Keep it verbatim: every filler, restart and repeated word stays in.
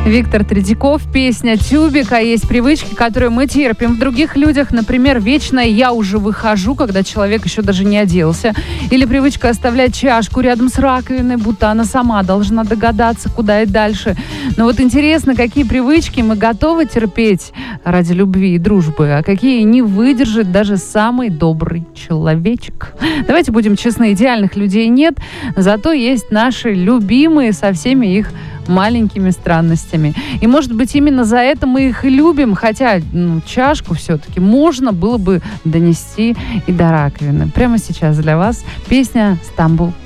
Виктор Тредяков, песня «Тюбик». А есть привычки, которые мы терпим в других людях. Например, вечное «я уже выхожу», когда человек еще даже не оделся. Или привычка оставлять чашку рядом с раковиной, будто она сама должна догадаться, куда и дальше. Но вот интересно, какие привычки мы готовы терпеть ради любви и дружбы, а какие не выдержит даже самый добрый человечек. Давайте будем честны, идеальных людей нет, зато есть наши любимые со всеми их маленькими странностями. И, может быть, именно за это мы их и любим, хотя ну, чашку все-таки можно было бы донести и до раковины. Прямо сейчас для вас песня «Стамбул».